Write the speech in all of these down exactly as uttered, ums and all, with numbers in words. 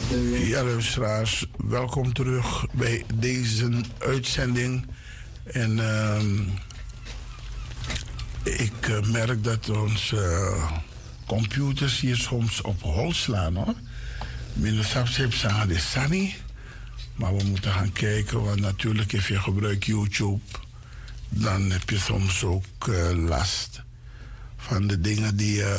Ja, luisteraars, welkom terug bij deze uitzending. En uh, ik uh, merk dat onze uh, computers hier soms op hol slaan, hoor. Minder sapsep zijn de Sunny. Maar we moeten gaan kijken, want natuurlijk als je gebruikt YouTube, dan heb je soms ook uh, last van de dingen die uh,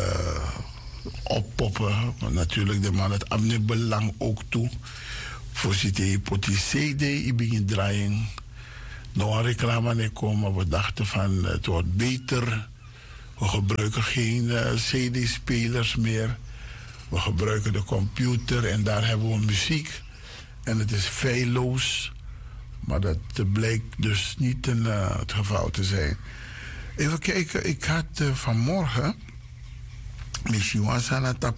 oppoppen. Maar natuurlijk, de man het amne belang ook toe. Voor die C D, ik begin draaien. Nog een reclame niet komen, we dachten van het wordt beter. We gebruiken geen uh, C D-spelers meer. We gebruiken de computer en daar hebben we muziek. En het is feilloos. Maar dat blijkt dus niet een, uh, het geval te zijn. Even kijken, ik had uh, vanmorgen... Misschien was aan het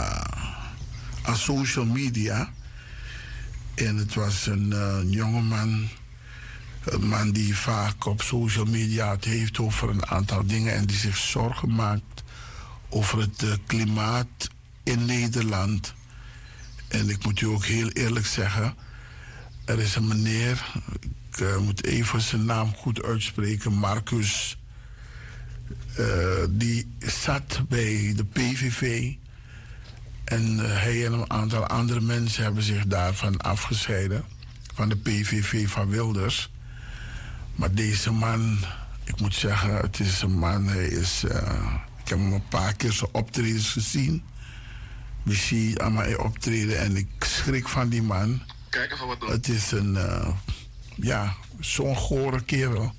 aan social media. En het was een uh, jongeman... Een man die vaak op social media het heeft over een aantal dingen... en die zich zorgen maakt over het uh, klimaat in Nederland. En ik moet u ook heel eerlijk zeggen... er is een meneer, ik uh, moet even zijn naam goed uitspreken... Marcus, uh, die zat bij de P V V... en uh, hij en een aantal andere mensen hebben zich daarvan afgescheiden... van de P V V van Wilders... Maar deze man, ik moet zeggen, het is een man, hij is... Uh, ik heb hem een paar keer zijn optredens gezien. Misschien aan mijn optreden en ik schrik van die man. Kijk even wat doen. Het is een, uh, ja, zo'n gore kerel.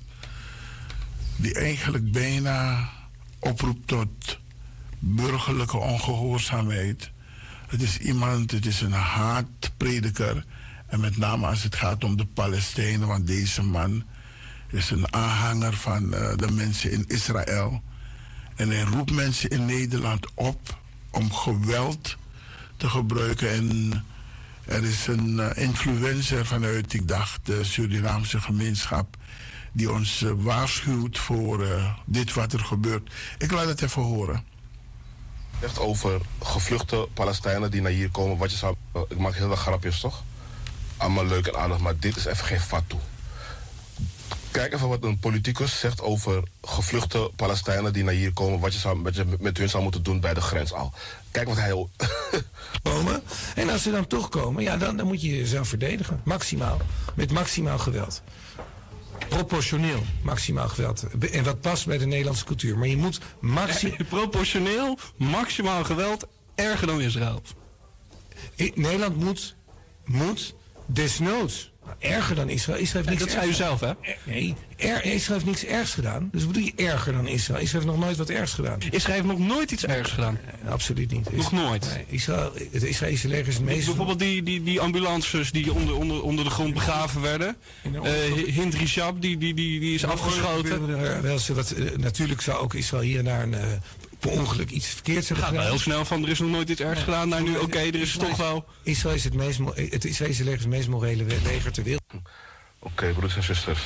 Die eigenlijk bijna oproept tot burgerlijke ongehoorzaamheid. Het is iemand, het is een haatprediker. En met name als het gaat om de Palestijnen, want deze man... is een aanhanger van uh, de mensen in Israël. En hij roept mensen in Nederland op om geweld te gebruiken. En er is een uh, influencer vanuit, ik dacht, de Surinaamse gemeenschap... die ons uh, waarschuwt voor uh, dit wat er gebeurt. Ik laat het even horen. Echt over gevluchte Palestijnen die naar hier komen. Wat je zou, uh, ik maak heel veel grapjes, toch? Allemaal leuk en aardig, maar dit is even geen fatu. Kijk even wat een politicus zegt over gevluchte Palestijnen die naar hier komen. Wat je, zou, wat je met hun zou moeten doen bij de grens al. Kijk wat hij... komen. En als ze dan toch komen, ja, dan, dan moet je jezelf verdedigen. Maximaal. Met maximaal geweld. Proportioneel. Maximaal geweld. En wat past bij de Nederlandse cultuur. Maar je moet maximaal... Proportioneel, maximaal geweld, erger dan Israël. Nederland moet, moet desnoods... Erger dan Israël. Israël heeft niks ja, dat zei u zelf, hè? Nee, er, Israël heeft niks ergs gedaan. Dus wat bedoel je erger dan Israël? Israël heeft nog nooit wat ergs gedaan. Israël heeft nog nooit iets ergs gedaan? Nee, absoluut niet. Nog nooit? Nee, Israël, het Israëlische leger is het meest... Bijvoorbeeld die, die, die ambulances die onder, onder, onder de grond begraven werden. Uh, Hind Rishab, die, die, die, die is afgeschoten. Wel, wat, uh, natuurlijk zou ook Israël hier naar een... Uh, per ongeluk iets verkeerds hebben gedaan. Gaat wel heel snel van, er is nog nooit iets ergs gedaan. Nou nu, oké, okay, er is toch wel... Israël is het, meest, het Israëlische leger is het meest morele leger ter wereld. Oké, okay, broeders en zusters.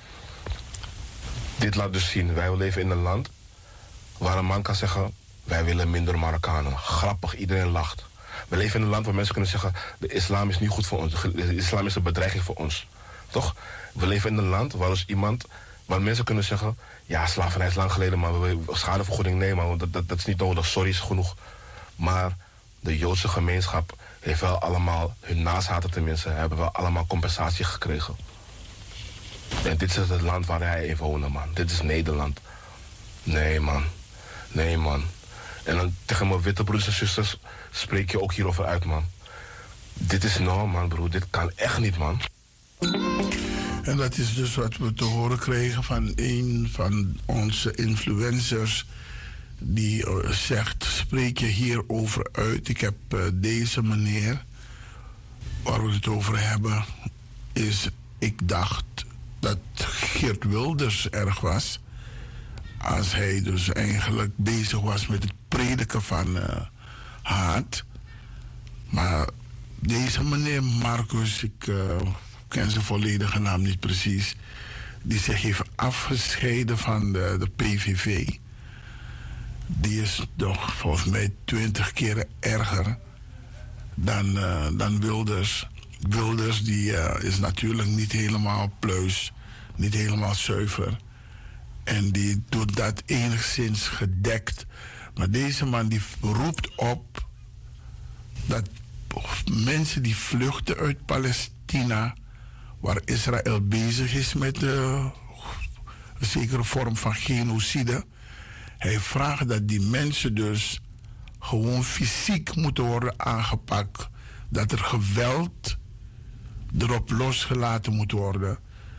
Dit laat dus zien, wij leven in een land... waar een man kan zeggen, wij willen minder Marokkanen. Grappig, iedereen lacht. We leven in een land waar mensen kunnen zeggen... de islam is niet goed voor ons, de islam is een bedreiging voor ons. Toch? We leven in een land waar dus iemand... waar mensen kunnen zeggen... ja, slavernij is lang geleden, maar we schadevergoeding nemen, want dat, dat, dat is niet nodig, sorry is genoeg. Maar de Joodse gemeenschap heeft wel allemaal, hun nazaten tenminste, hebben wel allemaal compensatie gekregen. En dit is het land waar hij in woonde, man. Dit is Nederland. Nee, man. Nee, man. En dan tegen mijn witte broers en zusters spreek je ook hierover uit, man. Dit is nou, man, broer. Dit kan echt niet, man. En dat is dus wat we te horen kregen van een van onze influencers... die uh, zegt, spreek je hierover uit. Ik heb uh, deze meneer, waar we het over hebben... is, ik dacht dat Geert Wilders erg was... als hij dus eigenlijk bezig was met het prediken van uh, haat. Maar deze meneer Marcus, ik... Uh, Ik ken zijn volledige naam niet precies. Die zich heeft afgescheiden van de, de P V V. Die is toch volgens mij twintig keren erger dan, uh, dan Wilders. Wilders die, uh, is natuurlijk niet helemaal pluis, niet helemaal zuiver. En die doet dat enigszins gedekt. Maar deze man die roept op dat mensen die vluchten uit Palestina, waar Israël bezig is met uh, een zekere vorm van genocide. Hij vraagt dat die mensen dus gewoon fysiek moeten worden aangepakt. Dat er geweld erop losgelaten moet worden.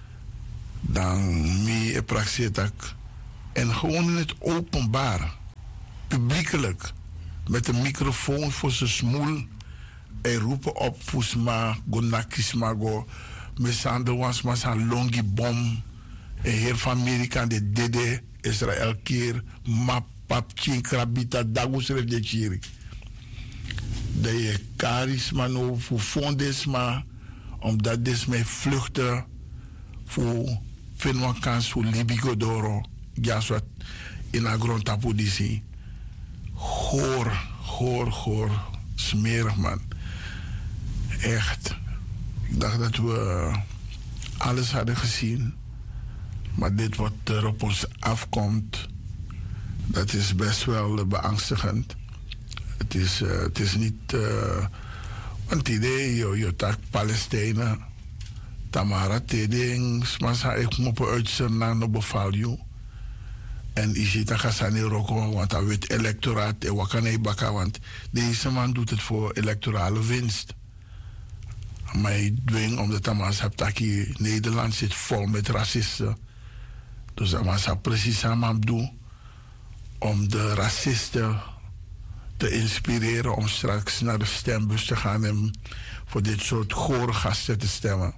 Dan meer praxetak. En gewoon in het openbaar. Publiekelijk. Met een microfoon voor zijn smoel. En roepen op Fusma, Gonakisma, go. Mesande was maar zijn longi bom. En heer van Amerika de dede. Israël keer. Map, pap, chin, krabita, dagus de chiri. Dat je charisma no voor fondesma. Omdat dit mij vluchten. Voor vinden kans voor Libigo Doro. Ja, zo in de grond tapodisi. Goor, goor, goor. Smerig, man. Echt. Ik dacht dat we alles hadden gezien. Maar dit wat er op ons afkomt, dat is best wel beangstigend. Het is, uh, het is niet... Uh, want idee, je, je tak Palestijnen. Tamara Teding, smasa ik moet uitzenden naar de bevalju. En je ziet dat gaan niet roken, want hij weet electoraat en wat kan hij bakken, want deze man doet het voor electorale winst. Maar hij dwingt omdat Tamas hebt dat Nederland zit vol met racisten. Dus Tamas heeft precies aan doen om de racisten te inspireren om straks naar de stembus te gaan en voor dit soort gore gasten te stemmen.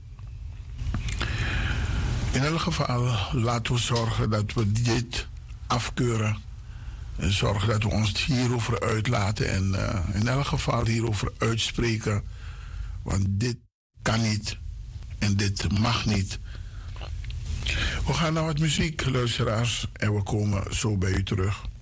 In elk geval laten we zorgen dat we dit afkeuren. En zorgen dat we ons hierover uitlaten. En uh, in elk geval hierover uitspreken. Want dit kan niet. En dit mag niet. We gaan naar wat muziek, luisteraars. En we komen zo bij u terug.